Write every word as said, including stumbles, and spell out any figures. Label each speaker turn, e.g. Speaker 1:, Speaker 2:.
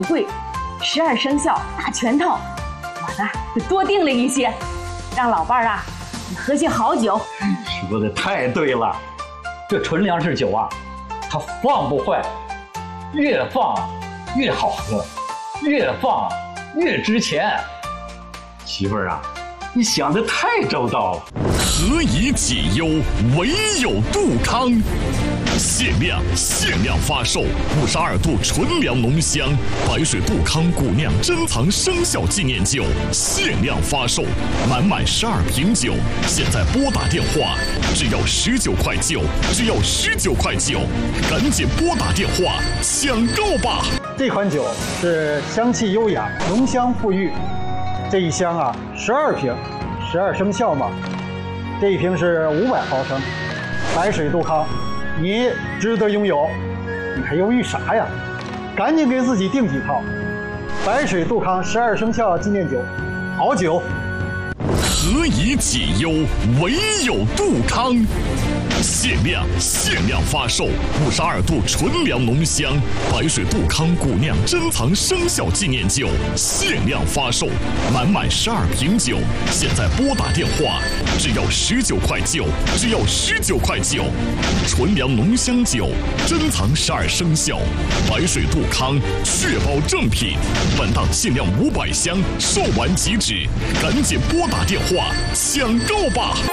Speaker 1: 对，十二生肖大全套，我呢就多订了一些，让老伴儿啊喝些好酒。
Speaker 2: 说的太对了，这纯粮食酒啊，它放不坏，越放越好喝，越放越值钱。媳妇儿啊，你想的太周到了。
Speaker 3: 何以解忧，唯有杜康。限量限量发售五十二度纯粮浓香白水杜康古酿珍藏生肖纪念酒，限量发售，满满十二瓶酒，现在拨打电话，只要十九块九，只要十九块九，赶紧拨打电话抢购吧！
Speaker 4: 这款酒是香气优雅，浓香馥郁。这一箱啊，十二瓶，十二生肖嘛。这一瓶是五百毫升，白水杜康，你值得拥有，你还犹豫啥呀？赶紧给自己订几套。白水杜康十二生肖纪念酒，好酒。
Speaker 3: 何以解忧，唯有杜康。限量限量发售五十二度纯粮浓香白水杜康古酿珍藏生肖纪念酒，限量发售，满满十二瓶酒，现在拨打电话，只要十九块九，只要十九块九，纯粮浓香酒，珍藏十二生肖，白水杜康，确保正品。本档限量五百箱，售完即止，赶紧拨打电话抢购吧！